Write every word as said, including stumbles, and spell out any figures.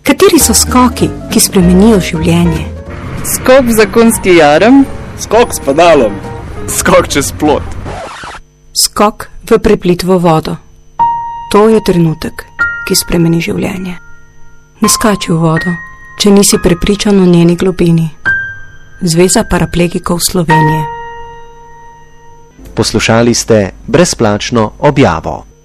Kateri so skoki, ki spremenijo življenje? Skok v zakonski jarem. Skok s pedalom. Skok čez plot. Skok v preplitvo vodo. To je trenutek, ki spremeni življenje. Ne skači v vodo, če nisi prepričan o njeni globini. Zveza paraplegikov Slovenije. Poslušali ste brezplačno objavo.